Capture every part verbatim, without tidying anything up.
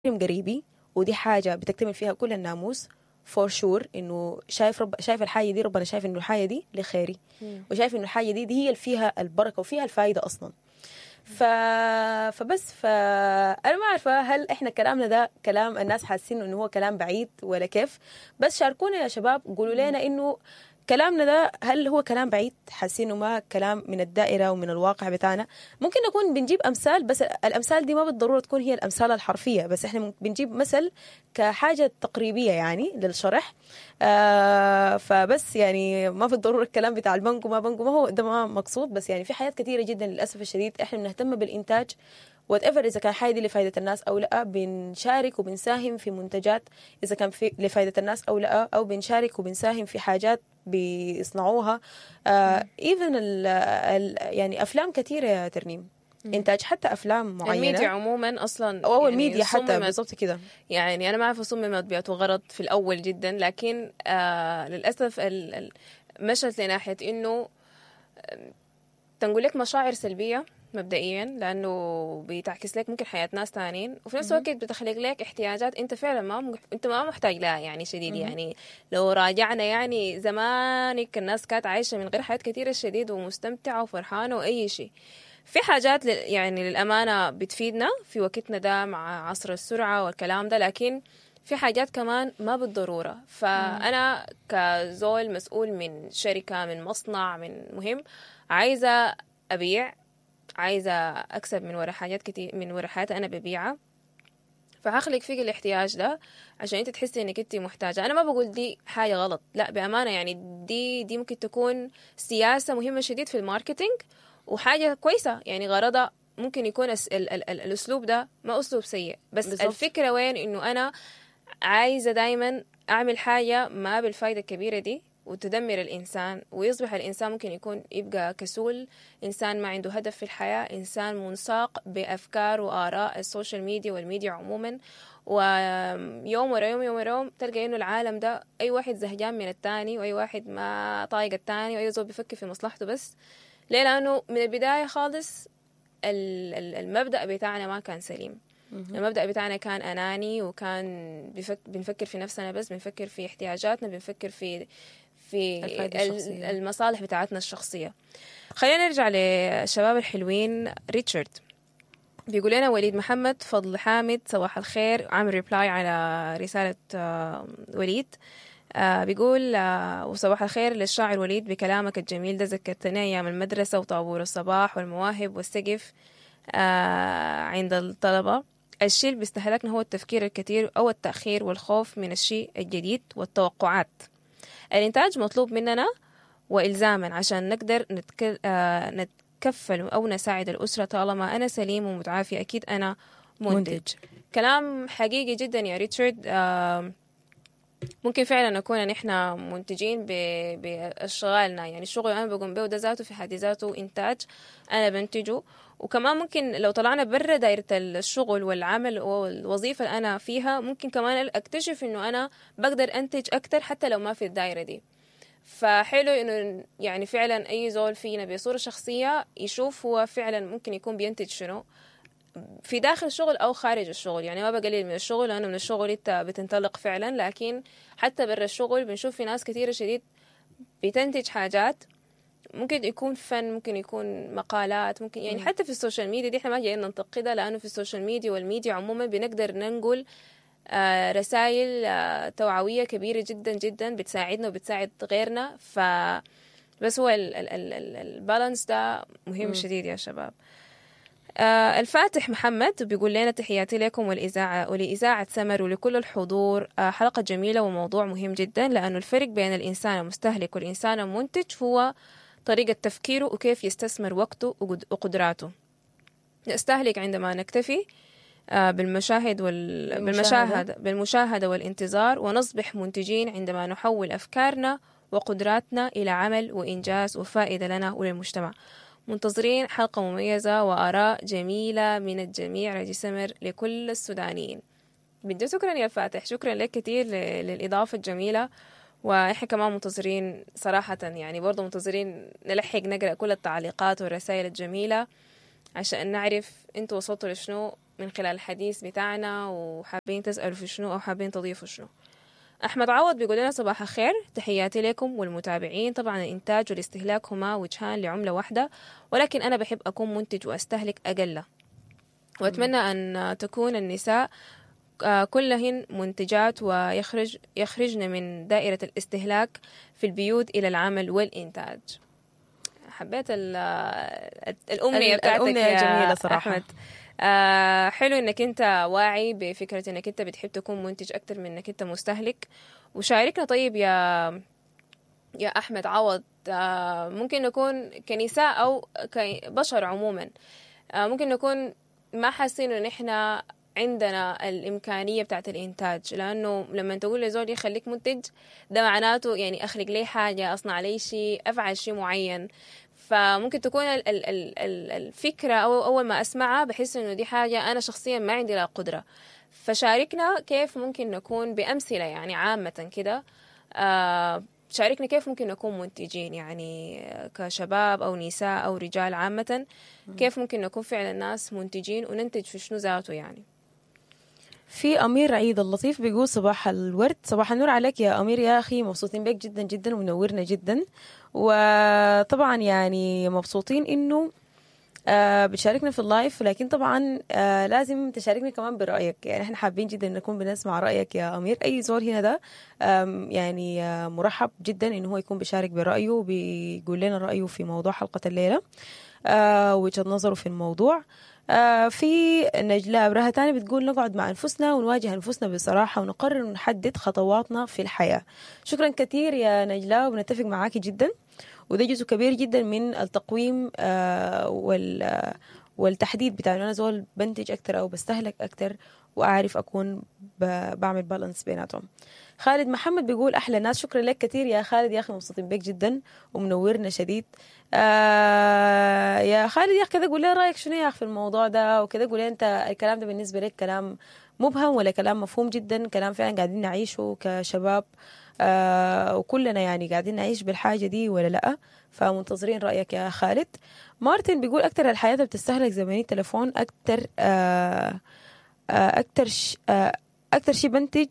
قريبي، ودي حاجة بتكتمل فيها كل الناموس فور شور إنه شايف رب شايف الحاجة دي، ربنا شايف إنه الحاجة دي لخيري، وشايف إنه الحاجة دي دي هي اللي فيها البركة وفيها الفائدة أصلا. ف... فبس فأنا ما عارفة هل إحنا كلامنا ده كلام الناس حاسين إنه هو كلام بعيد ولا كيف. بس شاركونا يا شباب، قولوا لنا إنه كلامنا ده هل هو كلام بعيد، حاسين إنه ما كلام من الدائرة ومن الواقع بتاعنا. ممكن نكون بنجيب أمثال، بس الأمثال دي ما بالضرورة تكون هي الأمثال الحرفية، بس إحنا بنجيب مثل كحاجة تقريبية يعني للشرح. آه فبس يعني ما في الضرورة الكلام بتاع البنك وما بنك، ما هو ده ما مقصود. بس يعني في حاجات كثيرة جدا للأسف الشديد إحنا بنهتم بالإنتاج وات ايفر، اذا كان حاجه دي لفائده الناس او لا، بنشارك وبنساهم في منتجات اذا كان في لفائده الناس او لا، او بنشارك وبنساهم في حاجات بيصنعوها. ايفن آه يعني افلام كثيره يا ترنيم، انتاج حتى افلام معينه، الميديا عموما اصلا او يعني الميديا حتى صممت- بالضبط كده. يعني انا ما اعرف صممت بيعطوا غرض في الاول جدا، لكن آه للاسف ال- ال- مشت لناحيه انه تنقول لك مشاعر سلبيه مبدئيا، لانه بتعكس لك ممكن حياه ناس تانيين، وفي نفس الوقت بتخلق لك احتياجات انت فعلا ما مح... انت ما محتاج لها يعني شديد. يعني لو راجعنا يعني زمانك الناس كانت عايشه من غير حاجات كثيره شديد ومستمتعه وفرحانه واي شيء. في حاجات لل... يعني للامانه بتفيدنا في وقتنا ده مع عصر السرعه والكلام ده، لكن في حاجات كمان ما بالضروره. فانا كزول مسؤول من شركه، من مصنع، من مهم، عايزه ابيع، عايزه اكسب من وراء حاجات كتير، من وراء حاجات انا ببيعها، فهخلق فيك الاحتياج ده عشان انت تحسي انك انت محتاجه. انا ما بقول دي حاجه غلط، لا بامانه، يعني دي دي ممكن تكون سياسه مهمه شديد في الماركتينج وحاجه كويسه، يعني غرضها ممكن يكون ال ال ال الاسلوب ده ما اسلوب سيء، بس بالزبط. الفكره وين؟ انه انا عايزه دايما اعمل حاجه ما بالفايده الكبيره دي وتدمر الإنسان، ويصبح الإنسان ممكن يكون يبقى كسول، إنسان ما عنده هدف في الحياة، إنسان منساق بأفكار وآراء السوشيال ميديا والميديا عموما. ويوم ورا يوم يوم ورا يوم تلقى إنه العالم ده أي واحد زهجان من التاني، وأي واحد ما طايق التاني، وأي زول بيفكر في مصلحته بس. ليه؟ لأنه من البداية خالص المبدأ بتاعنا ما كان سليم. المبدأ بتاعنا كان أناني، وكان بفك... بنفكر في نفسنا بس، بنفكر في احتياجاتنا، بنفكر في في المصالح بتاعتنا الشخصية. خلينا نرجع للشباب الحلوين. ريتشارد بيقول لنا وليد محمد فضل حامد صباح الخير، عامل ريبلاي على رسالة وليد. آه بيقول آه وصباح الخير للشاعر وليد، بكلامك الجميل ده ذكرتني أيام المدرسة وطابور الصباح والمواهب والسقف آه عند الطلبة. الشيء اللي بيستهلكنا هو التفكير الكثير أو التأخير والخوف من الشيء الجديد والتوقعات. الإنتاج مطلوب مننا وإلزاما عشان نقدر نتك... آه نتكفل أو نساعد الأسرة. طالما أنا سليم ومتعافي أكيد أنا منتج. منتج. كلام حقيقي جدا يا ريتشارد. آه ممكن فعلا نكون نحن منتجين بأشغالنا، يعني الشغل أنا بقوم به ده ذاته في حد ذاته إنتاج أنا بنتجه. وكمان ممكن لو طلعنا برا دايرة الشغل والعمل والوظيفة اللي أنا فيها، ممكن كمان أكتشف إنه أنا بقدر أنتج أكتر حتى لو ما في الدايرة دي. فحلو إنه يعني فعلا أي زول فينا بصورة شخصية يشوف هو فعلا ممكن يكون بينتج شنو في داخل الشغل أو خارج الشغل. يعني ما بقلل من الشغل لأنه من الشغل أنت بتنطلق فعلا، لكن حتى برا الشغل بنشوف في ناس كثيرة شديد بتنتج حاجات، ممكن يكون فن، ممكن يكون مقالات، ممكن يعني حتى في السوشيال ميديا دي احنا ما جايين ننتقدها، لأنه في السوشيال ميديا والميديا عموما بنقدر ننقل آه رسائل آه توعوية كبيرة جدا جدا بتساعدنا وبتساعد غيرنا. ف بس هو البالانس ده مهم م. شديد يا شباب. آه الفاتح محمد بيقول لنا تحياتي لكم والإذاعة ولإذاعة سمر ولكل الحضور. آه حلقة جميلة وموضوع مهم جدا، لأنه الفرق بين الإنسان المستهلك والإنسان المنتج هو طريقة تفكيره وكيف يستثمر وقته وقدراته. نستهلك عندما نكتفي آه بالمشاهد وال... بالمشاهدة بالمشاهدة والانتظار، ونصبح منتجين عندما نحول أفكارنا وقدراتنا إلى عمل وإنجاز وفائدة لنا وللمجتمع. منتظرين حلقة مميزة وآراء جميلة من الجميع. راديو سمر لكل السودانيين. بدي شكرا يا فاتح، شكرا لك كتير للإضافة الجميلة. وإحنا كمان منتظرين صراحة، يعني برضو منتظرين نلحق نقرأ كل التعليقات والرسائل الجميلة عشان نعرف انتوا وصلتوا لشنو من خلال الحديث بتاعنا، وحابين تسألوا في شنو أو حابين تضيفوا شنو. أحمد عوض بيقول لنا صباح الخير، تحياتي لكم والمتابعين. طبعا الإنتاج والاستهلاك هما وجهان لعملة واحدة، ولكن أنا بحب أكون منتج وأستهلك أقل، وأتمنى أن تكون النساء كلهن منتجات ويخرج يخرجن من دائرة الاستهلاك في البيوت إلى العمل والإنتاج. حبيت الأمنية بتاعتك الأمنية يا جميلة صراحة. أحمد. آه حلو انك انت واعي بفكرة انك انت بتحب تكون منتج اكتر من انك انت مستهلك. وشاركنا طيب يا يا احمد عوض، آه ممكن نكون كنساء او كبشر عموما، آه ممكن نكون ما حاسين ان احنا عندنا الامكانية بتاعت الانتاج، لانه لما تقول لزول يخليك منتج ده معناته يعني اخلق لي حاجة، اصنع لي شيء، افعل شيء معين. فممكن تكون ال ال ال الفكرة أو أول ما أسمعها بحس إنه دي حاجة أنا شخصيا ما عندي لها قدرة. فشاركنا كيف ممكن نكون بأمثلة يعني عامة كده. آه شاركنا كيف ممكن نكون منتجين يعني كشباب أو نساء أو رجال عامة، كيف ممكن نكون فعلا ناس منتجين وننتج في شنو ذاته يعني. في أمير عيد اللطيف بيقول صباح الورد، صباح النور عليك يا أمير يا أخي، مبسوطين بك جدا جدا ومنورنا جدا. وطبعا يعني مبسوطين إنه آه بتشاركنا في اللايف، لكن طبعا آه لازم تشاركنا كمان برأيك. يعني احنا حابين جدا نكون بنسمع رأيك يا أمير. أي زول هنا ده يعني آه مرحب جدا إنه هو يكون بيشارك برأيه وبيقول لنا رأيه في موضوع حلقة الليلة، آه وجهة نظره في الموضوع. آه في نجلاء أبرهة تاني بتقول نقعد مع أنفسنا ونواجه أنفسنا بصراحة ونقرر ونحدد خطواتنا في الحياة. شكرا كثير يا نجلاء، وبنتفق معاكي جدا، وده جزء كبير جدا من التقويم آه وال والتحديد بتاع أنا زول بنتج أكتر أو بستهلك أكتر، وأعرف أكون بعمل بالانس بيناتهم. خالد محمد بيقول أحلى ناس. شكرا لك كثير يا خالد يا أخي، مبسوطين بك جدا ومنورنا شديد. آه يا خالد يا أخي كده قول لي رأيك شنو يا أخي في الموضوع ده، وكده قول لي أنت الكلام ده بالنسبة لك كلام مبهم ولا كلام مفهوم جدا، كلام فعلا قاعدين نعيشه كشباب آه وكلنا يعني قاعدين نعيش بالحاجة دي ولا لأ. فمنتظرين رأيك يا خالد. مارتن بيقول أكتر الحياة بتستهلك زمني التلفون أكتر آه آه أكتر ش آه أكتر شيء بنتج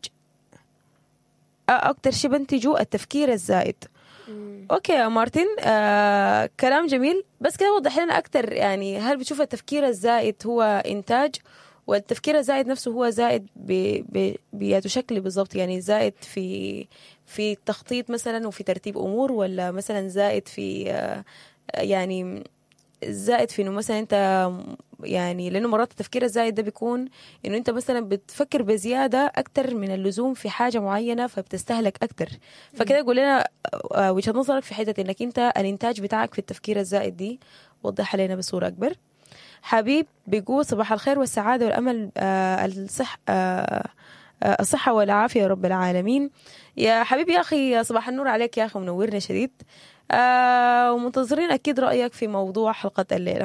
آه أكتر شيء بنتجه التفكير الزائد. مم. أوكي يا مارتن، آه كلام جميل، بس كده وضح لنا أكتر يعني هل بتشوف التفكير الزائد هو إنتاج، والتفكير الزائد نفسه هو زائد بياته شكل بالضبط، يعني زائد في في التخطيط مثلا وفي ترتيب أمور، ولا مثلا زائد في آه يعني زائد في انه مثلا انت يعني، لانه مرات التفكير الزائد ده بيكون انه انت مثلا بتفكر بزياده اكتر من اللزوم في حاجه معينه فبتستهلك اكتر. فكده قول لنا وجهه نظرك في حته انك انت الانتاج بتاعك في التفكير الزائد دي، وضح علينا بصوره اكبر. حبيب بيقول صباح الخير والسعاده والامل، آه الصح آه آه الصحه والعافيه يا رب العالمين. يا حبيبي يا اخي صباح النور عليك يا اخي، منورنا شديد. آه ومنتظرين أكيد رأيك في موضوع حلقة الليلة.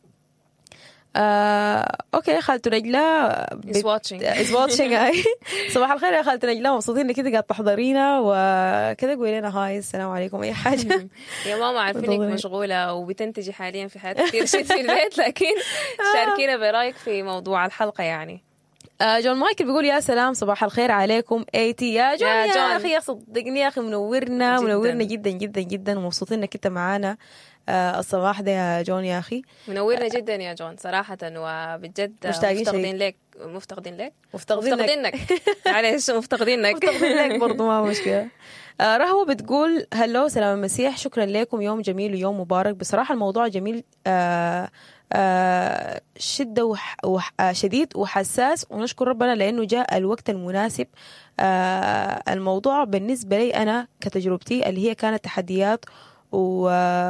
آه أوكي خالته نجلاء is watching is watching صباح الخير يا خالته نجلاء، مبسوطين إنك كده قاعد تحضرينا وكده قولي لنا هاي السلام عليكم أي حاجة. يا ماما عارفينك مشغولة وبتنتجي حاليا في حياتك كثير شيء في البيت، لكن شاركينا برأيك في موضوع الحلقة يعني. آه جون مايكل بيقول يا سلام صباح الخير عليكم ايتي يا جون يا, يا اخي، يا صدقني يا اخي منورنا جداً. منورنا جدا جدا جدا ومبسوطين انك انت معانا آه الصباح ده يا جون يا اخي، منورنا جدا يا جون صراحة، وبجد مفتقدين لك مفتقدين لك مفتقدينك معلش مفتقدينك مفتقدين لك برضو ما مشكلة. آه رهوة بتقول هلو سلام المسيح، شكرا لكم، يوم جميل ويوم مبارك. بصراحة الموضوع جميل آه آه شدة وح وح آه شديد وحساس، ونشكر ربنا لأنه جاء الوقت المناسب. آه الموضوع بالنسبة لي أنا كتجربتي اللي هي كانت تحديات و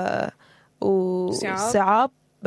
وصعاب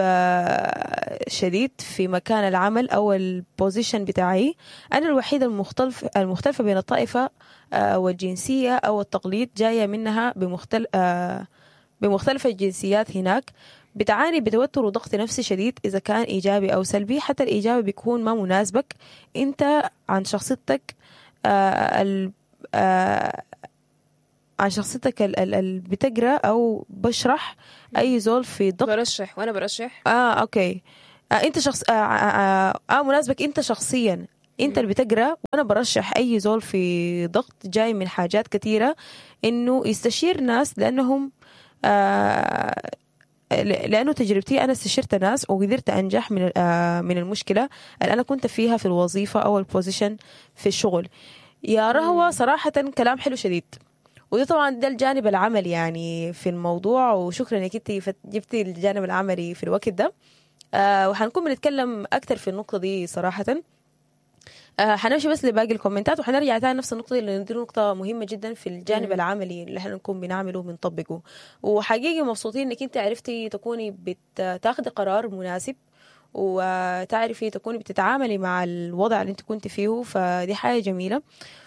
شديد في مكان العمل أو البوزيشن بتاعي. أنا الوحيدة المختلف المختلفة بين الطائفة آه والجنسية أو التقليد، جاية منها بمختلف آه بمختلف الجنسيات هناك، بتعاني بتوتر وضغط نفسي شديد إذا كان إيجابي أو سلبي. حتى الإيجابي بيكون ما مناسبك أنت عن شخصيتك آه ال آه عن شخصيتك اللي بتقرأ أو بشرح أي زول في ضغط. برشح وأنا برشح آه أوكي آه انت شخص آه, آه, آه, آه مناسبك انت شخصيا، انت اللي بتقرا. وانا برشح اي زول في ضغط جاي من حاجات كثيره انه يستشير ناس، لانهم آه لانه تجربتي انا استشرت ناس وقدرت انجح من آه من المشكله اللي انا كنت فيها في الوظيفه او البوزيشن في الشغل. يا رهوه صراحه كلام حلو شديد. وده طبعا ده الجانب العملي يعني في الموضوع، وشكرا انك انت جبتي الجانب العملي في الوقت ده. آه وحنكون بنتكلم اكثر في النقطه دي صراحه. آه حنمشي بس لباقي الكومنتات وحنرجع تاني نفس النقطة دي، لأن دي نقطة مهمة جدا في الجانب مم. العملي اللي احنا نكون بنعمله وبنطبقه. وحقيقي مبسوطين انك انت عرفتي تكوني بتاخدي قرار مناسب، وتعرفي تكوني بتتعاملي مع الوضع اللي انت كنت فيه، فدي حاجة جميلة.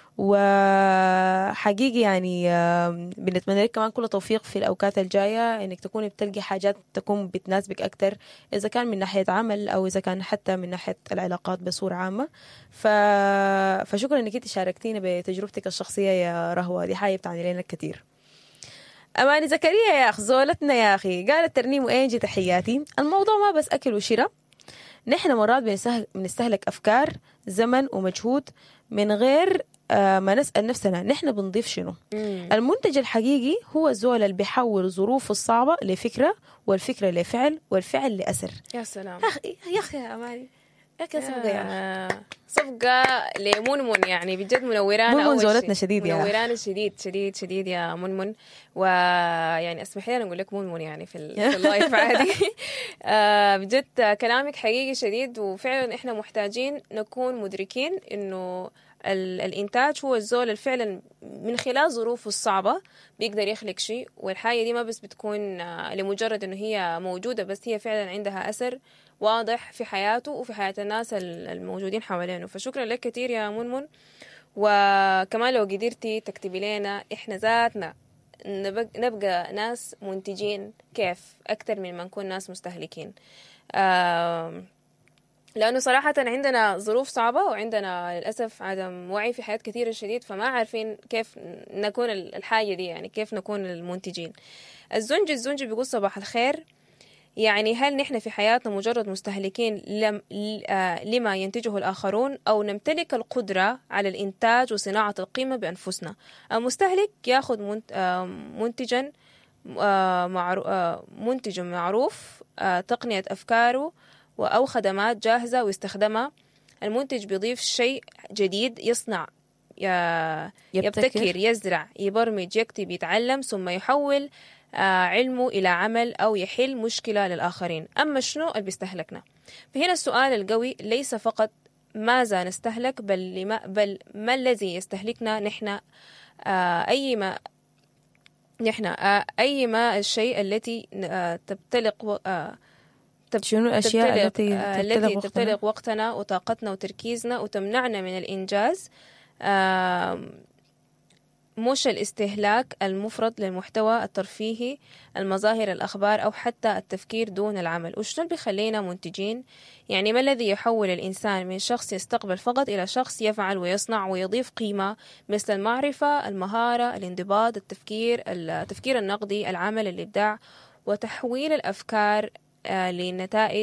وحقيقي يعني آم، بنتمنى لك كمان كل توفيق في الأوقات الجاية، إنك تكوني بتلقي حاجات تكون بتناسبك أكتر، إذا كان من ناحية عمل أو إذا كان حتى من ناحية العلاقات بصورة عامة. ف... فشكرا إنك إنت شاركتينا بتجربتك الشخصية يا رهوة، دي حاجة بتعني لنا كتير. أماني زكريا يا أخ زولتنا يا أخي قالت ترنيم وإنجي تحياتي. الموضوع ما بس أكل وشراء، نحن مرات بنستهلك, بنستهلك أفكار زمن ومجهود من غير آه ما نسأل نفسنا نحن بنضيف شنو. مم. المنتج الحقيقي هو الزول اللي بيحول الظروف الصعبة لفكرة، والفكرة لفعل، والفعل لأثر. يا سلام يا أخي يا أخي يا أماني يا أخي صفقة يا أخي آه، صفقة لمنمن يعني بجد منورانا. منمن أول زولتنا شيء شديد يا أخي. منورانا شديد شديد شديد يا منمن. ويعني اسمحي لي نقول لك منمن يعني في, ال... في اللايف عادي. آه بجد كلامك حقيقي شديد، وفعلا احنا محتاجين نكون مدركين انه ال... الانتاج هو الزول فعلا من خلال ظروفه الصعبة بيقدر يخلق شيء، والحاجة دي ما بس بتكون آه لمجرد انه هي موجودة، بس هي فعلا عندها اثر واضح في حياته وفي حياة الناس الموجودين حوالينه. فشكرا لك كثير يا منمن. وكمان لو قدرتي تكتبي لنا احنا ذاتنا نبقى, نبقى ناس منتجين كيف أكثر من ما نكون ناس مستهلكين. آه لأنه صراحة عندنا ظروف صعبة، وعندنا للأسف عدم وعي في حياة كثيرة شديد، فما عارفين كيف نكون الحاجة دي، يعني كيف نكون المنتجين. الزنجي الزنجي بيقول صباح الخير، يعني هل نحن في حياتنا مجرد مستهلكين لم لما ينتجه الآخرون، أو نمتلك القدرة على الإنتاج وصناعة القيمة بأنفسنا؟ المستهلك يأخذ منتجا منتج معروف تقنية أفكاره أو خدمات جاهزة ويستخدمها. المنتج بيضيف شيء جديد، يصنع، يبتكر، يزرع، يبرمج، يكتب، يتعلم، ثم يحول علمه إلى عمل أو يحل مشكلة للآخرين. أما شنو اللي بيستهلكنا؟ فهنا السؤال القوي ليس فقط ماذا نستهلك، بل لما بل ما الذي يستهلكنا نحن. آه أي ما نحن آه أي ما الشيء التي آه تبتلق آه تب شنو الأشياء تبتلق التي آه تبتلق التي وقتنا؟ تبتلق وقتنا وطاقتنا وتركيزنا وتمنعنا من الإنجاز. آه مش الاستهلاك المفرط للمحتوى الترفيهي، المظاهر، الأخبار، أو حتى التفكير دون العمل. وشنو اللي بيخلينا منتجين؟ يعني ما الذي يحول الإنسان من شخص يستقبل فقط إلى شخص يفعل ويصنع ويضيف قيمة، مثل المعرفة، المهارة، الانضباط، التفكير التفكير النقدي، العمل، الإبداع، وتحويل الأفكار آه لنتائج.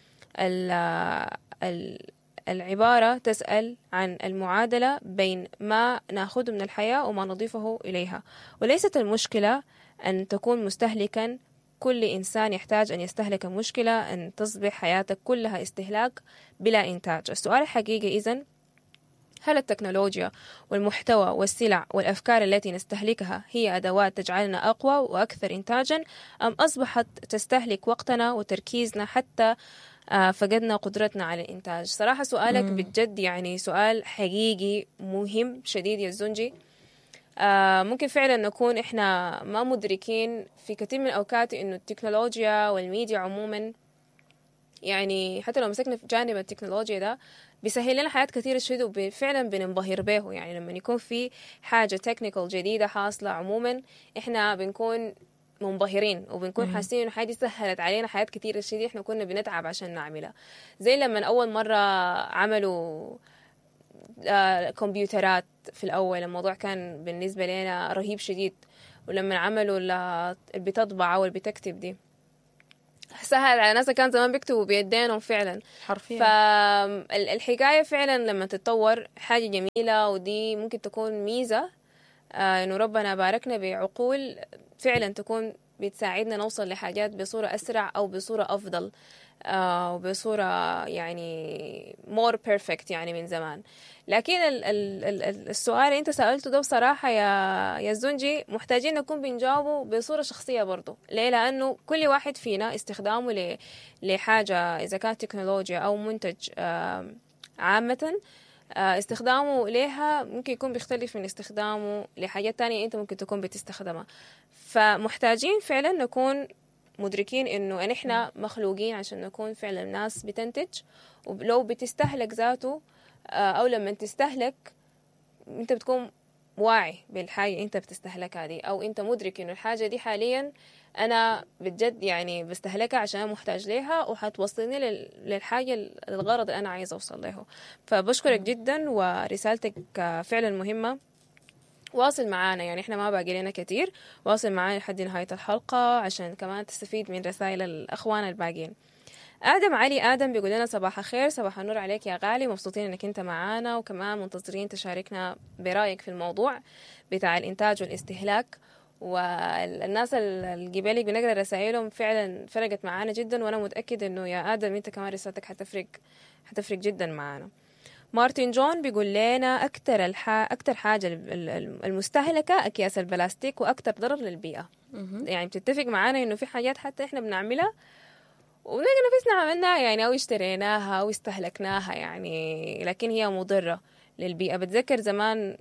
العبارة تسأل عن المعادلة بين ما نأخذه من الحياة وما نضيفه إليها، وليست المشكلة أن تكون مستهلكا. كل إنسان يحتاج أن يستهلك. المشكلة أن تصبح حياتك كلها استهلاك بلا إنتاج. السؤال الحقيقي إذن، هل التكنولوجيا والمحتوى والسلع والأفكار التي نستهلكها هي أدوات تجعلنا أقوى وأكثر إنتاجا، أم أصبحت تستهلك وقتنا وتركيزنا حتى فقدنا قدرتنا على الإنتاج؟ صراحة سؤالك مم. بجد يعني سؤال حقيقي مهم شديد يا الزنجي. آه ممكن فعلا نكون إحنا ما مدركين في كثير من الأوقات إنه التكنولوجيا والميديا عموما، يعني حتى لو مسكنا في جانب التكنولوجيا ده بيسهل لنا حياة كثيرة شديد، وفعلا بننبهر به. يعني لما يكون في حاجة تكنيكال جديدة حاصلة عموما إحنا بنكون منبهرين، وبنكون حاسين انه حاجه سهلت علينا حياه كتير شديد احنا كنا بنتعب عشان نعملها. زي لما اول مره عملوا آه كمبيوترات، في الاول الموضوع كان بالنسبه لنا رهيب شديد، ولما عملوا اللي بتطبع او اللي بتكتب دي سهل على ناس كان زمان بيكتبوا بيدينهم فعلا حرفيا. فالحكاية فعلا لما تتطور حاجة جميلة، ودي ممكن تكون ميزة آه إنه ربنا باركنا بعقول فعلا تكون بتساعدنا نوصل لحاجات بصورة أسرع أو بصورة أفضل آه وبصورة يعني more perfect يعني من زمان. لكن ال ال ال السؤال اللي انت سألته ده بصراحة يا يا الزنجي محتاجين نكون بنجاوبه بصورة شخصية برضو. ليه؟ لأنه كل واحد فينا استخدامه لحاجة إذا كانت تكنولوجيا أو منتج آه عامة آه استخدامه ليها ممكن يكون بيختلف من استخدامه لحاجات تانية انت ممكن تكون بتستخدمها. فمحتاجين فعلا نكون مدركين انه ان احنا مخلوقين عشان نكون فعلا ناس بتنتج، ولو بتستهلك ذاته او لما تستهلك انت بتكون واعي بالحاجة انت بتستهلكها دي، او انت مدرك انه الحاجة دي حاليا انا بجد يعني بستهلكها عشان محتاج ليها وحتوصلني للحاجة الغرض اللي انا عايزة اوصل له. فبشكرك جدا ورسالتك فعلا مهمة. واصل معانا يعني احنا ما باقي لنا كتير، واصل معانا لحد نهاية الحلقة عشان كمان تستفيد من رسائل الأخوان الباقين. آدم علي آدم بيقول لنا صباح الخير، صباح النور عليك يا غالي، مبسوطين انك انت معانا وكمان منتظرين تشاركنا برأيك في الموضوع بتاع الإنتاج والاستهلاك. والناس اللي قبلك بنقرأ رسائلهم فعلا فرقت معانا جدا، وانا متأكد انه يا آدم انت كمان رسالتك حتفرق حتفرق جدا معانا. مارتن جون بيقول لنا أكتر الح... أكتر حاجة المستهلكة أكياس البلاستيك وأكتر ضرر للبيئة. يعني بتتفق معانا إنه في حاجات حتى إحنا بنعملها ونلاقي نفسنا عملناها يعني أو اشتريناها أو استهلكناها يعني، لكن هي مضرة للبيئة. بتذكر زمان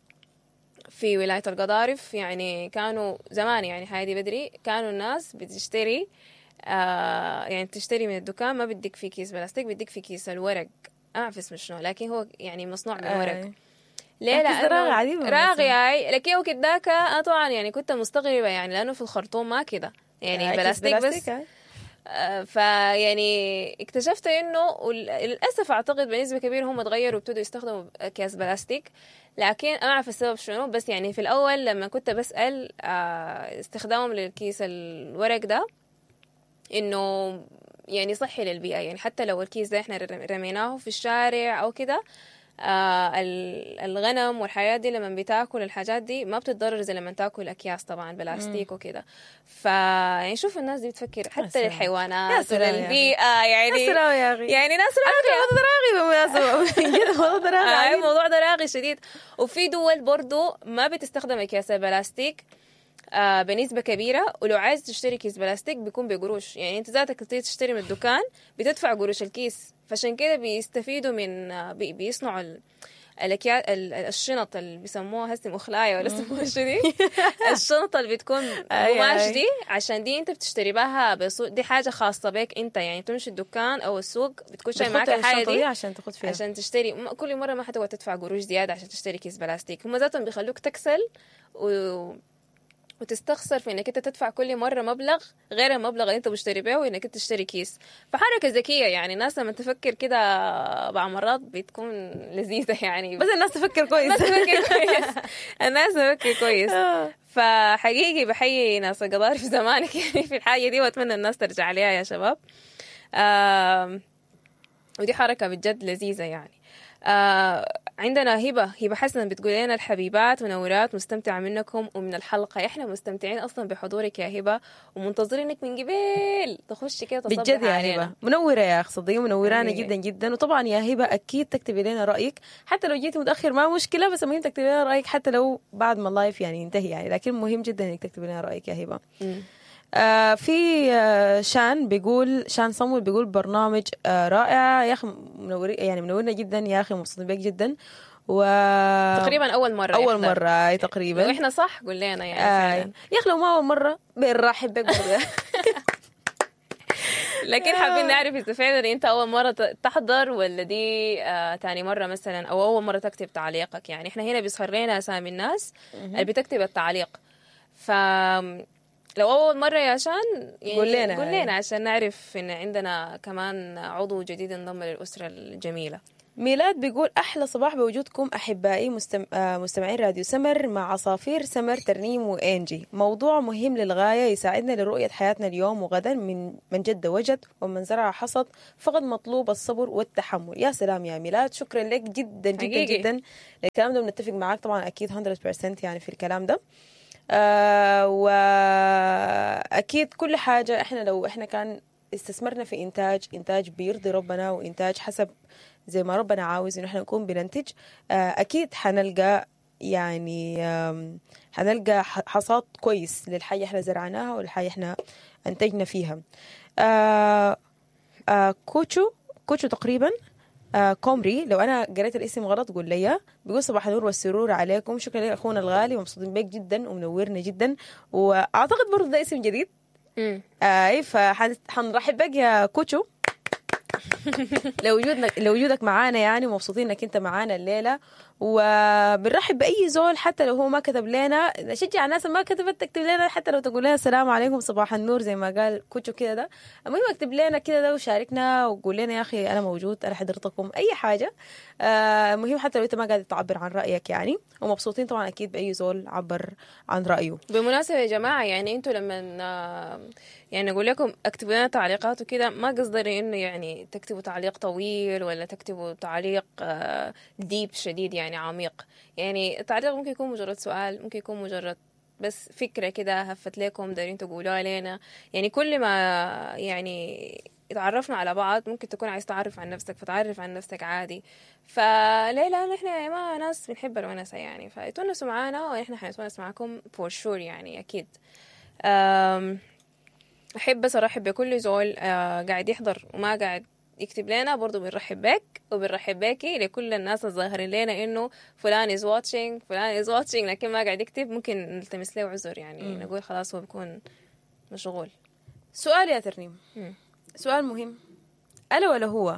في ولاية القضارف يعني كانوا زمان يعني هذه بدري كانوا الناس بتشتري آه يعني تشتري من الدكان ما بدك في كيس بلاستيك، بدك في كيس الورق، أعرف اسمه شنو لكن هو يعني مصنوع من ورق. آه. ليه؟ لأنه راغي هاي لكن هو كداك أنا طبعا يعني كنت مستغربة يعني لأنه في الخرطوم ما كده يعني آه بلاستيك بس. بلاستيك آه فيعني اكتشفت إنه للأسف أعتقد بنسبة كبيرة هم تغيروا وابتدوا يستخدموا أكياس بلاستيك، لكن أنا أعرف السبب شنو. بس يعني في الأول لما كنت بسأل آه استخدامهم للكيس الورق ده إنه يعني صحي للبيئة، يعني حتى لو الكيس ده احنا رميناه في الشارع او كده آه الغنم والحياة دي لما بتاكل الحاجات دي ما بتتضرر زي لما تاكل اكياس طبعا بلاستيك وكده. فيعني شوف الناس دي بتفكر حتى للحيوانات وللبيئة يعني يا أخي. يعني ناس راغية راغي الموضوع ده راغي شديد. وفي دول برضو ما بتستخدم اكياس البلاستيك آه بنسبة كبيرة، ولو عايز تشتري كيس بلاستيك بيكون بقروش، يعني انت ذاتك تشتري من الدكان بتدفع قروش الكيس. فعشان كده بيستفيدوا من آه بي بيصنعوا الأكياس الشنط اللي بيسموها هسه مخلاية ولا اسمها شو دي الشنطة اللي بتكون قماش دي، عشان دي انت بتشتري بها بسوق، دي حاجة خاصة بك انت يعني تمشي الدكان او السوق بتكون شاي معك الحاجة دي عشان تاخد فيها عشان تشتري. كل مرة ما حتقعد تدفع قروش زيادة عشان تشتري كيس بلاستيك. هم ذاتهم بيخلوك تكسل و وتستخسر في انك انت تدفع كل مره مبلغ غير المبلغ اللي انت بتشتري بيه وانك انت تشتري كيس. فحركه ذكيه يعني الناس لما تفكر كده بعض مرات بتكون لذيذه يعني، بس الناس تفكر كويس الناس تفكر كويس الناس تفكر كويس. فحقيقي بحيي ناس القضارف في زمانك يعني في الحاجه دي، واتمنى الناس ترجع عليها يا شباب. آه ودي حركه بجد لذيذه يعني. آه عندنا هبة هبة حسن بتقول لنا الحبيبات منورات، مستمتعة منكم ومن الحلقة. احنا مستمتعين اصلا بحضورك يا هبة ومنتظرينك من قبل تخشي كده تصبح بجد يا علينا. هبة منورة يا اخ صديقة، منورانا جدا جدا. وطبعا يا هبة اكيد تكتبي لنا رأيك حتى لو جيتي متأخر ما مشكلة، بس المهم تكتبي لنا رأيك حتى لو بعد ما اللايف يعني ينتهي يعني، لكن مهم جدا انك تكتبي لنا رأيك يا هبة. آه في آه شان بيقول شان صمول بيقول برنامج آه رائع يا اخي، منور يعني منورنا جدا يا اخي، مبسوطين بك جدا. و تقريبا اول مره اول يحضر. مره اي تقريبا لو احنا صح قول لنا يعني آه فعلا يا اخي لو ما اول مره بنرحب بك برضه لكن حابين نعرف اذا فعلا انت اول مره تحضر ولا دي آه تاني مره مثلا، او اول مره تكتب تعليقك. يعني احنا هنا بيظهر لنا اسامي الناس اللي بتكتب التعليق، ف لو أول مرة يا شان يعني قول لنا قول لنا عشان نعرف إن عندنا كمان عضو جديد انضم للأسرة الجميلة. ميلاد بيقول أحلى صباح بوجودكم أحبائي مستم... آه، مستمعين راديو سمر مع عصافير سمر ترنيم وإنجي. موضوع مهم للغاية يساعدنا لرؤية حياتنا اليوم وغدا. من من جد وجد ومن زرع حصد، فقد مطلوب الصبر والتحمل. يا سلام يا ميلاد، شكرا لك جدا جدا حقيقي. جدا الكلام ده، بنتفق معاك طبعا أكيد مية بالمية يعني في الكلام ده. آه وأكيد كل حاجة إحنا لو إحنا كان استثمرنا في إنتاج إنتاج بيرضي ربنا وإنتاج حسب زي ما ربنا عاوز إنه إحنا نكون بننتج، آه أكيد حنلقى يعني آم، حنلقى ح- حصاد كويس للحاجة إحنا زرعناها والحاجة إحنا أنتجنا فيها. آه آه كوتشو كوتشو تقريبا آه كومري، لو انا قريت الاسم غلط قول لي. بيقول صباح النور والسرور عليكم، شكرا لك اخونا الغالي ومبسوطين بك جدا ومنورنا جدا. واعتقد برضه ده اسم جديد. مم. اي فحنرحب بك يا كوتشو لوجودك لوجودك معانا يعني، ومبسوطين انك انت معانا الليله. وبنرحب باي زول حتى لو هو ما كتب لنا، نشجع الناس اللي ما كتبت تكتب لنا، حتى لو تقول لنا السلام عليكم صباح النور زي ما قال كوتشو كده. ده المهم اكتب لنا كده ده وشاركنا وقول لنا يا اخي انا موجود، انا حضرتكم، اي حاجه. آه مهم حتى لو انت ما قاعد تعبر عن رايك يعني. ومبسوطين طبعا اكيد باي زول عبر عن رايه. بالمناسبة يا جماعة، يعني انتوا لما آه، يعني اقول لكم اكتبوا لنا تعليقات وكده، ما قصدي انه يعني تكتبوا تعليق طويل ولا تكتبوا تعليق آه، ديب شديد يعني عميق. يعني التعليق ممكن يكون مجرد سؤال، ممكن يكون مجرد بس فكرة كده هفت لكم دارين تقولوها لنا. يعني كل ما يعني اتعرفنا على بعض، ممكن تكون عايز تعرف عن نفسك فتعرف عن نفسك عادي. فليه لا، نحن يا جماعة ناس بنحب الونسة يعني، فتونسوا معانا ونحن حنتونس معاكم فور شور يعني أكيد. أم، أحب بس أرحب بكل زول آه، قاعد يحضر وما قاعد يكتب لنا، برضو بنرحب بك وبنرحب بكي. لكل الناس الظاهرين لنا إنه فلان is watching فلان is watching لكن ما قاعد يكتب، ممكن نلتمس له عذر يعني. مم. نقول خلاص هو بيكون مشغول. سؤال يا ترنيم، مم. سؤال مهم، ألا ولا هو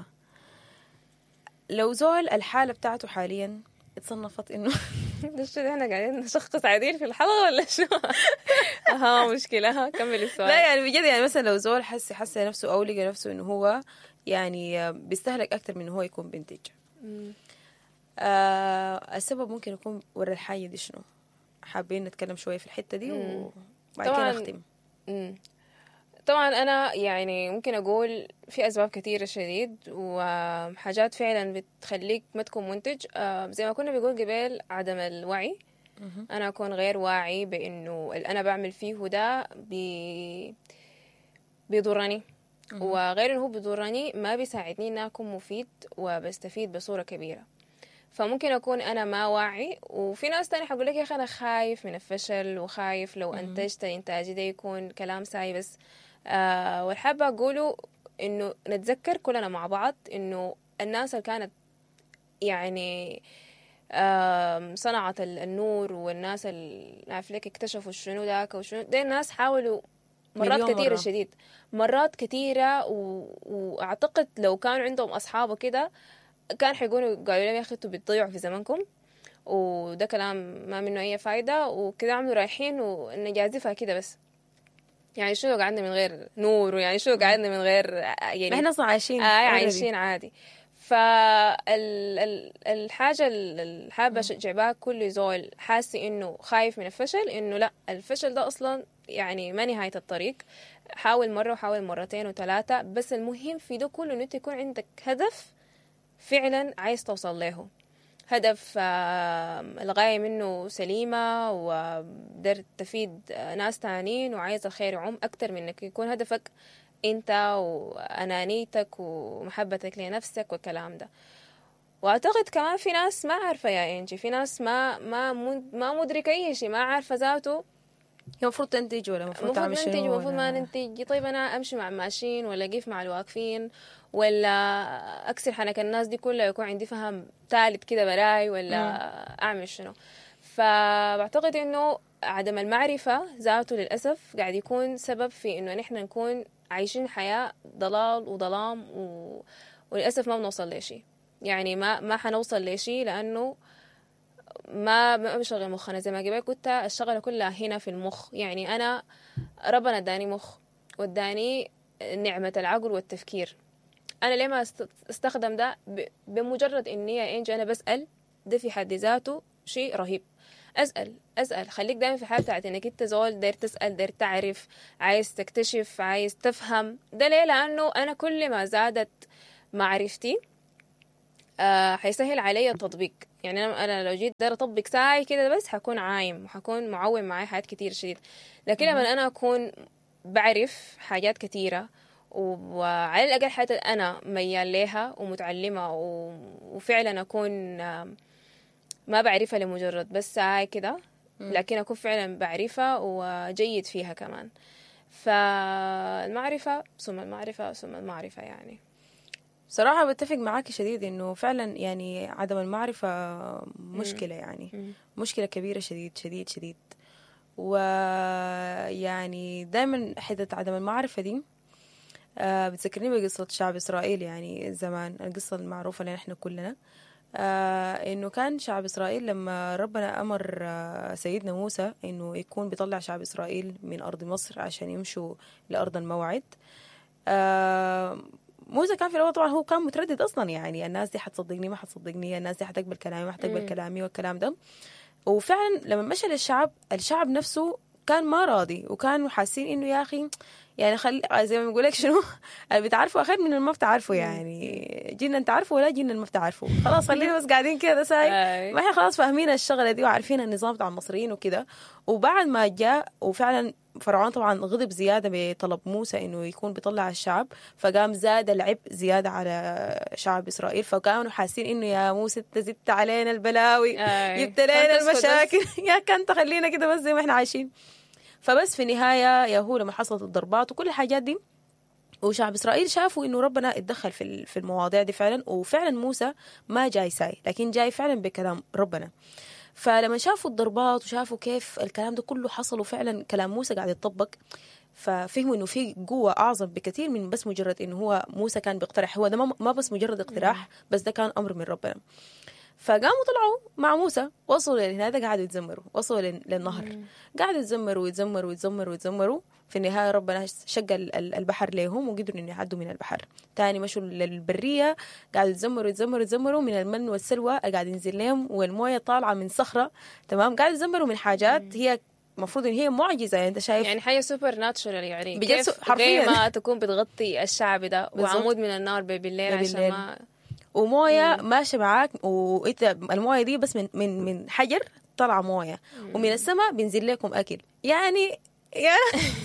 لو زول الحالة بتاعته حاليا اتصنفت إنه ده شو ده، احنا قاعدين نشخص عديل في الحلقة ولا شو؟ ها مشكلة، ها كمل السؤال. لا يعني بجد يعني مثلا لو زول حس حس نفسه أو لقى نفسه إنه هو يعني بيستهلك أكتر من إنه هو يكون بنتج. مم. آه السبب ممكن يكون ورا الحاجة دي شنو؟ حابين نتكلم شوية في الحتة دي مم. وبعد كده طبعاً. نختم. مم. طبعا أنا يعني ممكن أقول في أسباب كثيرة شديد وحاجات فعلا بتخليك ما تكون منتج. آه، زي ما كنا بيقول قبل، عدم الوعي. مهم. أنا أكون غير واعي بإنه اللي أنا بعمل فيه ده بي بيضرني، مهم. وغير إنه هو بيضرني ما بيساعدني إن أكون مفيد وبستفيد بصورة كبيرة. فممكن أكون أنا ما واعي، وفي ناس تاني حقول لك يا أخي أنا خايف من الفشل وخايف لو مهم. أنتجت إنتاجي ده يكون كلام ساي بس. آه والحابة أقوله إنه نتذكر كلنا مع بعض إنه الناس اللي كانت يعني آم، صنعت ال- النور، والناس اللي عارف لك اكتشفوا شنو ذاك وشنو ده، الناس حاولوا مرات مليون كثيرة مرة. شديد، مرات كثيرة و... وأعتقد لو كانوا عندهم أصحاب وكده كان حيقولوا قالوا لهم يا أخي انتوا بتضيعوا في زمنكم وده كلام ما منه أي فايدة وكده، عملوا رايحين ونجازفها كده بس. يعني شو قعدنا من غير نور، ويعني شو قعدنا من غير يعني احنا اصلا عايشين آه already. عايشين عادي. فالحاجة اللي حابة أشجع بها كل زول حاسي إنه خايف من الفشل، إنه لا، الفشل ده أصلا يعني ما نهاية الطريق. حاول مرة وحاول مرتين وثلاثة، بس المهم في ده كله إنه يكون عندك هدف فعلا عايز توصل له، هدف آه، الغاية منه سليمة وقدرت تفيد آه، ناس تانيين وعايز الخير يعم أكتر من إنك يكون هدفك أنت وأنانيتك ومحبتك لنفسك والكلام ده. وأعتقد كمان في ناس ما عارفة يا إنجي، في ناس ما ما مد- ما مدركة أي شيء، ما عارفة ذاته هي المفروض تنتج ولا المفروض المفروض تعمل ننتج شنو المفروض ما ولا ننتج. طيب أنا أمشي مع الماشيين ولا أقف مع الواقفين ولا أكسر حنك الناس دي كلها يكون عندي فهم ثالث كده براي ولا مم. أعمل شنو. فبعتقد إنه عدم المعرفة ذاته للأسف قاعد يكون سبب في إنه نحن نكون عايشين حياة ضلال وظلام و... وللأسف ما بنوصل لشيء. يعني ما ما حنوصل لشيء لأنه ما ما بشغل مخنا. زي ما قبل قلت الشغلة كلها هنا في المخ. يعني أنا ربنا اداني مخ واداني نعمة العقل والتفكير. انا ليه ما است- استخدم ده ب- بمجرد اني يا انجي انا بسال، ده في حد ذاته شيء رهيب. اسال اسال خليك دايما في حاله بتاعت انك انت زول داير تسال، داير تعرف، عايز تكتشف، عايز تفهم. ده ليه؟ لانه انا كل ما زادت معرفتي آه حيسهل علي التطبيق. يعني انا انا لو جيت داير اطبق ساعي كده بس حكون عايم وحكون معوم معي حاجات كتير شديد. لكن لما انا اكون بعرف حاجات كتيره وعلى الاقل حاجه انا ميال ليها ومتعلمه و... وفعلا اكون آه، ما بعرفها لمجرد بس ساعي كده، لكن اكون فعلا بعرفها وجيد فيها كمان. فالمعرفه ثم المعرفه ثم المعرفه يعني. صراحة بتفق معاك شديد إنه فعلا يعني عدم المعرفة مشكلة، يعني مم. مشكلة كبيرة شديد شديد شديد. ويعني دائما حتة عدم المعرفة دي آه بتذكرني بقصة شعب إسرائيل. يعني زمان القصة المعروفة لنا إحنا كلنا، آه إنه كان شعب إسرائيل لما ربنا أمر آه سيدنا موسى إنه يكون بيطلع شعب إسرائيل من أرض مصر عشان يمشوا لأرض الموعد. آه موسى كان في الأول طبعا هو كان متردد أصلا، يعني الناس دي حتصدقني ما حتصدقني، الناس دي حتقبل كلامي ما حتقبل مم. كلامي والكلام ده. وفعلا لما مشى للشعب، الشعب نفسه كان ما راضي، وكانوا حاسين انه يا اخي يعني خلي زي ما بقول لك شنو اللي بتعرفه خير من اللي ما بتعرفه. يعني جينا انت عارفه ولا جينا ما بتعرفه، خلاص خلينا بس قاعدين كده ساي. أي. ما احنا خلاص فاهمين الشغله دي وعارفين النظام بتاع المصريين وكده. وبعد ما جاء وفعلا فرعون طبعا غضب زياده بطلب موسى انه يكون بيطلع الشعب، فقام زاد العبء زياده على شعب اسرائيل، فكانوا حاسين انه يا موسى انت زدت علينا البلاوي، أي. جبت لنا كان تسكت بس. المشاكل يا كان تخلينا كده بس زي ما احنا عايشين. فبس في النهايه يا هو لما حصلت الضربات وكل الحاجات دي، وشعب اسرائيل شافوا انه ربنا اتدخل في في المواضيع دي فعلا، وفعلا موسى ما جاي ساي لكن جاي فعلا بكلام ربنا. فلما شافوا الضربات وشافوا كيف الكلام ده كله حصل وفعلا كلام موسى قاعد يتطبق، ففهموا انه في قوه اعظم بكثير من بس مجرد انه هو موسى كان بيقترح. هو ده ما ما بس مجرد اقتراح، بس ده كان امر من ربنا. فقاموا طلعوا مع موسى، وصلوا لهذا قعدوا يتزمروا، وصلوا لل- للنهر، قعدوا يتزمروا ويتزمروا ويتزمروا ويتزمروا. في النهاية ربنا شق ال- ال- البحر لهم وقدروا إنه يعدوا من البحر. تاني مشوا للبرية، قاعدوا يتزمروا يتزمروا يتزمروا من المن والسلوى قاعد ينزل لهم، والموية طالعة من صخرة. تمام، قاعدوا يتزمروا من حاجات هي المفروض إن هي معجزة. يعني أنت شايف يعني حاجة سوبر ناتشورال، يعني بجد كيف سو- حرفياً. غيمة تكون بتغطي الشعب ده بالظبط. وعمود من النار بالليل عشان بالليل. ما ومويه ماشيه معاك، وانت المويه دي بس من من من حجر طلع مويه، ومن السماء بينزل لكم اكل. يعني يا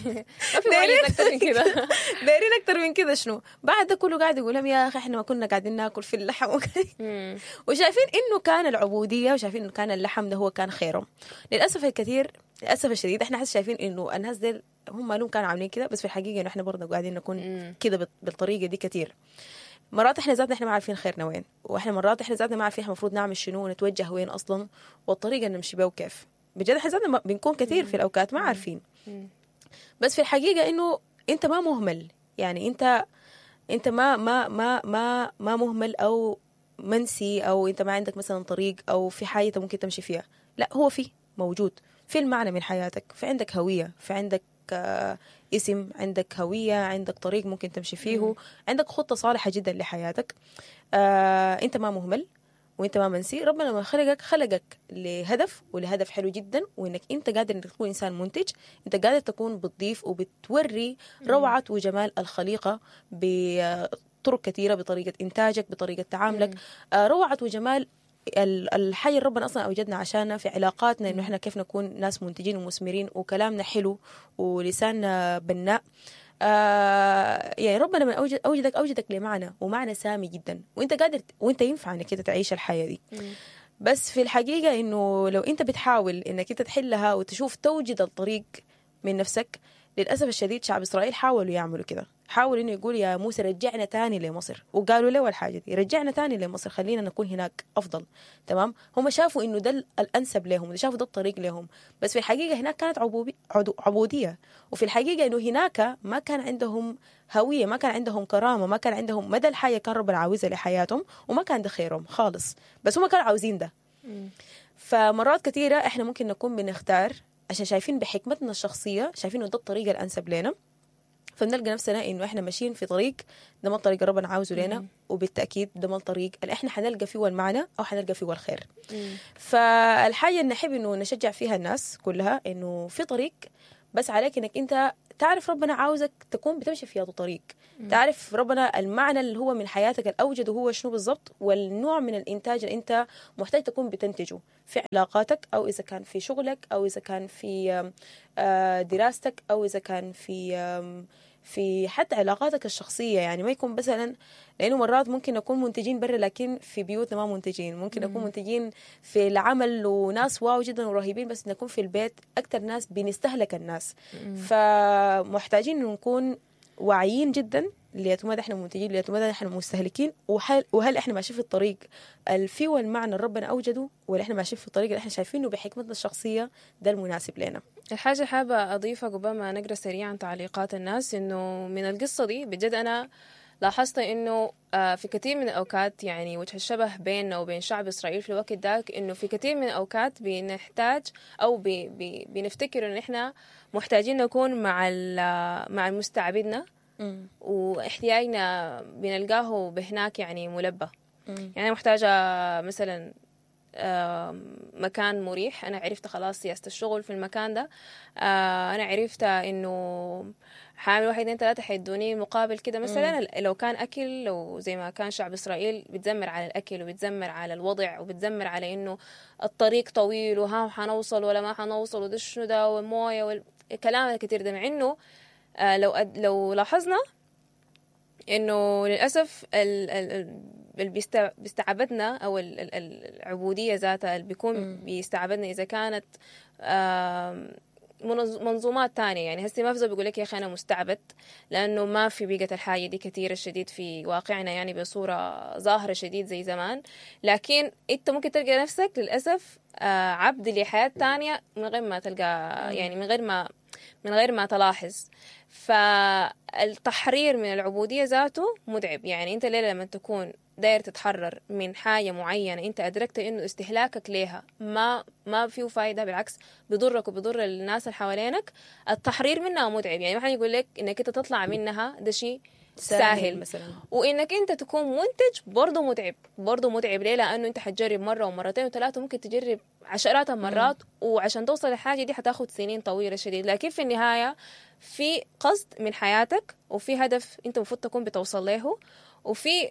ما في معجزة أكتر من كده. دايرين اكتر من كده شنو؟ بعد ده كله قاعد يقول لهم يا اخي احنا ما كنا قاعدين ناكل في اللحم مم. وشايفين انه كان العبوديه، وشايفين انه كان اللحم ده هو كان خيرهم. للاسف الكثير، للاسف الشديد احنا حس شايفين انه الناس دي هم لهم كانوا عاملين كده، بس في الحقيقه انه احنا برضه قاعدين نكون مم. كده بال- بالطريقه دي كتير. مرات احنا ذاتنا احنا ما عارفين خيرنا وين، واحنا مرات احنا ذاتنا ما عارفين احنا المفروض نعمل شنو ونتوجه وين اصلا، والطريقه اللي نمشي بها وكيف. بجد احنا ذاتنا ما- بنكون كثير في الاوقات ما عارفين. مم. بس في الحقيقه انه انت ما مهمل، يعني انت انت ما ما ما ما ما مهمل او منسي، او انت ما عندك مثلا طريق او في حاجه انت ممكن تمشي فيها. لا، هو في موجود في المعنى من حياتك، في عندك هويه، في عندك آه اسم، عندك هويه، عندك طريق ممكن تمشي فيه، عندك خطه صالحه جدا لحياتك. آه انت ما مهمل وانت ما منسي. ربنا لما خلقك خلقك لهدف، ولهدف حلو جدا، وانك انت قادر انك تكون انسان منتج، انت قادر تكون بتضيف وبتوري روعه وجمال الخليقه بطرق كثيره، بطريقه انتاجك، بطريقه تعاملك. آه روعه وجمال ال- الحاجه اللي ربنا اصلا اوجدنا عشانها في علاقاتنا، انه احنا كيف نكون ناس منتجين ومثمرين وكلامنا حلو ولساننا بناء. آه يعني ربنا من أوجد أوجدك أوجدك لمعنى، ومعنى سامي جدا، وانت قادر وانت ينفع انك انت تعيش الحياة دي. بس في الحقيقة انه لو انت بتحاول انك انت تحلها وتشوف توجد الطريق من نفسك، للأسف الشديد شعب إسرائيل حاولوا يعملوا كده، حاول انه يقول يا موسى رجعنا تاني لمصر، وقالوا له الحاجة دي رجعنا تاني لمصر، خلينا نكون هناك أفضل. تمام، هم شافوا انه ده الأنسب لهم، شافوا ده الطريق لهم. بس في الحقيقة هناك كانت عبوبي عدو- عبودية، وفي الحقيقة انه هناك ما كان عندهم هوية، ما كان عندهم كرامة، ما كان عندهم مدى الحياة كان ربنا عاوزها لحياتهم، وما كان ده خيرهم خالص، بس هم كانوا عاوزين ده. فمرات كثيرة احنا ممكن نكون بنختار عشان شايفين بحكمتنا الشخصية، شايفين انه ده الطريقة الأنسب لنا، فبنلقى نفسنا انه احنا ماشيين في طريق ده ما الطريق اللي ربنا عاوزه لنا، وبالتاكيد ده ما الطريق اللي احنا حنلقى فيه المعنى او حنلقى فيه الخير. فالحاجه اللي نحب انه نشجع فيها الناس كلها انه في طريق، بس عليك انك انت تعرف ربنا عاوزك تكون بتمشي في هذا الطريق، تعرف ربنا المعنى اللي هو من حياتك الأوجد هو شنو بالضبط، والنوع من الإنتاج اللي أنت محتاج تكون بتنتجه في علاقاتك، أو إذا كان في شغلك، أو إذا كان في دراستك، أو إذا كان في في حتى علاقاتك الشخصية. يعني ما يكون مثلا، لأنه مرات ممكن نكون منتجين برا لكن في بيوتنا ما منتجين، ممكن نكون منتجين في العمل وناس واو جدا ورهيبين، بس نكون في البيت أكتر ناس بنستهلك الناس. فمحتاجين نكون واعيين جدا ليتمدى احنا منتجين، ليتمدى احنا مستهلكين، وهل, وهل احنا ماشيين في الطريق الفي والمعنى اللي ربنا اوجده، ولا احنا ماشيين في الطريق اللي احنا شايفينه بحكمتنا الشخصيه ده المناسب لنا. الحاجه حابه اضيفها قبل ما نقرا سريعا تعليقات الناس، انه من القصه دي بجد انا لاحظت انه في كثير من الاوقات يعني وجه الشبه بيننا وبين شعب اسرائيل في الوقت ذاك، انه في كثير من الاوقات بنحتاج او بي بي بنفتكر ان احنا محتاجين نكون مع مع المستعبدنا، واحتياجنا بنلقاه بهناك يعني ملبى. يعني أنا محتاجة مثلا مكان مريح، أنا عرفت خلاص سياسة الشغل في المكان ده، أنا عرفت إنه حامل واحد اثنين ثلاثة حيدوني مقابل كده مثلا. لو كان أكل، لو زي ما كان شعب إسرائيل بتزمر على الأكل وبتزمر على الوضع وبتزمر على إنه الطريق طويل وها حنوصل ولا ما حنوصل ودش شنو ده والموية والكلام الكتير ده، مع إنه لو أد... لو لاحظنا إنه للأسف ال... ال... اللي بيست... بيستعبدنا أو ال... ال... العبودية ذاتها اللي بيكون بيستعبدنا إذا كانت آم... منظومات تانية. يعني هسي ما في زول بيقول لك يا أخي أنا مستعبد، لأنه ما في بيقت الحاجة دي كثير الشديد في واقعنا يعني بصورة ظاهرة شديد زي زمان، لكن أنت ممكن تلقى نفسك للأسف آه عبد لحياة تانية من غير ما تلقى، يعني من غير ما من غير ما تلاحظ. فالتحرير من العبودية ذاته متعب. يعني أنت ليلة لما تكون داير تتحرر من حاجة معينة أنت أدركت إنه استهلاكك ليها ما ما فيه فايدة، بالعكس بيضرك وبيضر الناس اللي حوالينك، التحرير منها متعب. يعني ما حد يقول لك إنك أنت تطلع منها ده شيء سهل, سهل مثلا، وإنك أنت تكون منتج برضه متعب، برضه متعب. ليه؟ لأنه أنت حتجرب مرة ومرتين وثلاثة، ممكن تجرب عشرات المرات، وعشان توصل لحاجة دي حتاخد سنين طويلة شديد. لكن في النهاية في قصد من حياتك، وفي هدف أنت المفروض تكون بتوصل له، وفي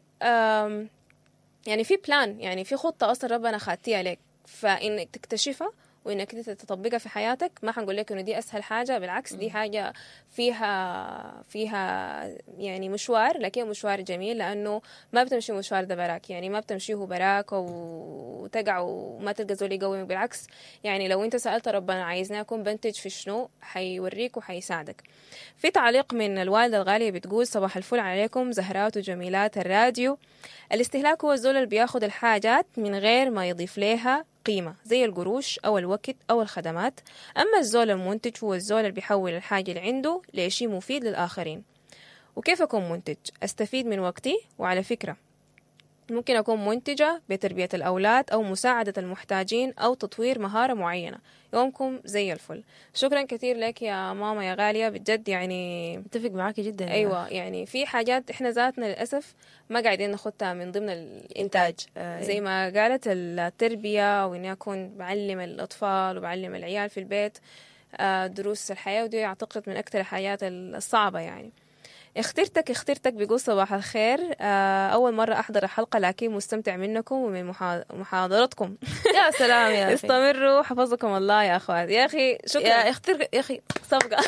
يعني في بلان، يعني في خطة أصلا ربنا خاتيها لك، فإنك تكتشفها وإنك تطبقها في حياتك. ما حنقول لك إنه دي أسهل حاجة، بالعكس دي حاجة فيها فيها يعني مشوار، لكن مشوار جميل، لأنه ما بتمشي مشوار ده براك، يعني ما بتمشيه براك وتقع وما تلقى زول يقومك. بالعكس يعني لو أنت سألت ربنا عايزني أكون بنتج في شنو، حيوريك وحيساعدك. في تعليق من الوالدة الغالية بتقول: صباح الفل عليكم زهرات وجميلات الراديو. الاستهلاك هو الزول اللي بياخد الحاجات من غير ما يضيف لها قيمة زي القروش أو الوقت أو الخدمات. أما الزول المنتج هو الزول اللي بيحول الحاجة اللي عنده لشيء مفيد للآخرين. وكيف أكون منتج؟ أستفيد من وقتي، وعلى فكرة ممكن أكون منتجة بتربية الأولاد أو مساعدة المحتاجين أو تطوير مهارة معينة. يومكم زي الفل. شكرا كثير لك يا ماما يا غالية، بجد يعني متفق معاكي جدا. أيوة يعني في حاجات إحنا ذاتنا للأسف ما قاعدين ناخدها من ضمن الإنتاج، زي ما قالت التربية، وإني أكون بعلم الأطفال وبعلم العيال في البيت دروس الحياة، ودي أعتقد من أكثر الحاجات الصعبة. يعني اخترتك اخترتك بيقول صباح الخير، أول مرة أحضر الحلقة لكن مستمتع منكم ومن محاضرتكم. يا سلام يا أخي. استمروا حفظكم الله يا أخوات. يا أخي شكرا يا اختر يا أخي صفقة.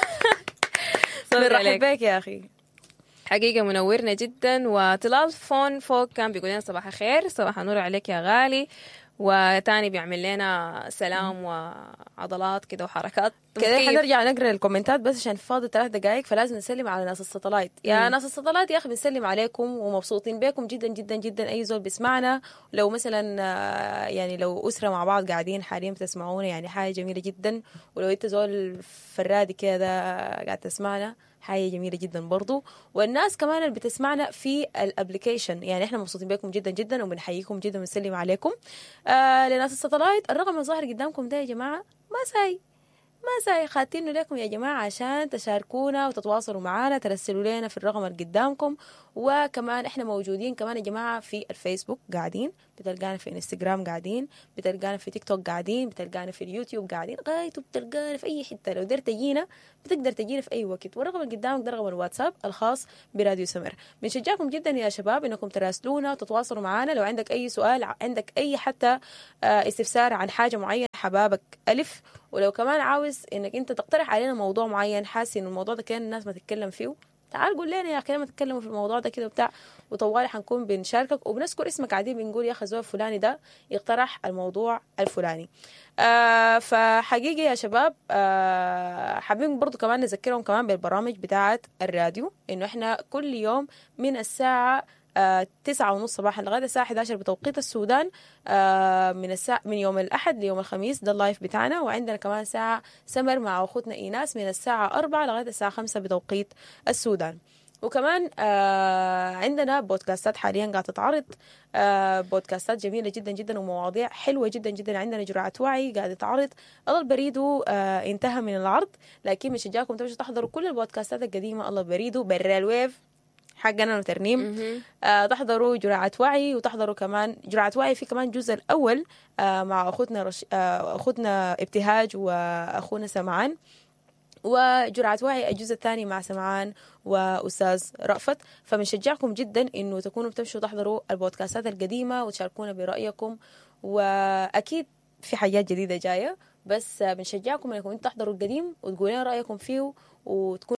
مرحب بك يا أخي، حقيقة منورنا جدا. وطلال فون فوق كان بيقول لنا صباح الخير، صباح النور عليك يا غالي. وتاني بيعمل لنا سلام وعضلات كده وحركات كده. حنرجع نقرا الكومنتات بس عشان فاضل ثلاث دقائق، فلازم نسلم على ناس الساتلايت. يا مم. ناس الساتلايت يا اخي بنسلم عليكم ومبسوطين بكم جدا جدا جدا. اي زول بيسمعنا، لو مثلا يعني لو اسره مع بعض قاعدين حاليا بتسمعونا يعني حاجه جميله جدا. ولو انت زول فرادي كده قاعد تسمعنا حاجة جميلة جدا برضو. والناس كمان اللي بتسمعنا في الابليكيشن يعني احنا مبسوطين بكم جدا جدا وبنحييكم جدا ونسلم عليكم. آه لناس الساتلايت الرقم الظاهر قدامكم ده يا جماعة ما ساي ما ساي خاتينه لكم يا جماعة عشان تشاركونا وتتواصلوا معنا، ترسلوا لنا في الرقم اللي قدامكم. وكمان احنا موجودين كمان يا جماعة في الفيسبوك قاعدين، بتلقانا في انستغرام قاعدين، بتلقانا في تيك توك قاعدين، بتلقانا في اليوتيوب قاعدين، غايته بتلقانا في اي حتة. لو قدرت تجينا بتقدر تجينا في اي وقت. والرقم اللي قدامك ده رقم الواتساب الخاص براديو سمر. بنشجعكم جدا يا شباب انكم تراسلونا وتتواصلوا معنا لو عندك اي سؤال، عندك اي حتى استفسار عن حاجة معينة حبابك ألف. ولو كمان عاوز انك انت تقترح علينا موضوع معين حاسس ان الموضوع ده كان الناس ما تتكلم فيه، تعال قول لنا يا اخي لما تتكلموا في الموضوع ده كده وبتاع، وطوالي حنكون بنشاركك وبنذكر اسمك عادي، بنقول يا اخي الزول الفلاني ده يقترح الموضوع الفلاني. آه فحقيقي يا شباب آه حابين برضو كمان نذكرهم كمان بالبرامج بتاعه الراديو، انه احنا كل يوم من الساعه آه تسعة ونص صباحا لغاية الساعة إحدى عشر بتوقيت السودان، آه من الساعة من يوم الأحد ليوم الخميس ده اللايف بتاعنا. وعندنا كمان ساعة سمر مع أخوتنا إيناس من الساعة أربعة لغاية الساعة خمسة بتوقيت السودان. وكمان آه عندنا بودكاستات حاليا قاعدة تتعرض، آه بودكاستات جميلة جدا جدا ومواضيع حلوة جدا جدا. عندنا جرعة وعي قاعدة تتعرض، الله البريدو آه انتهى من العرض، لكن بنشجعكم تمشوا تحضروا كل البودكاستات القديمة. الله البريدو برا الويف حقنا وترنيم، آه تحضروا جرعة وعي، وتحضروا كمان جرعة وعي في كمان الجزء الأول آه مع أخوتنا رش... آه أخوتنا ابتهاج وأخونا سمعان، وجرعة وعي الجزء الثاني مع سمعان وأستاذ رأفت. فبنشجعكم جدا إنه تكونوا بتمشوا تحضروا البودكاستات القديمة وتشاركونا برأيكم، وأكيد في حاجات جديدة جاية، بس بنشجعكم إنكم تحضروا القديم وتقولوا لنا رأيكم فيه وتكون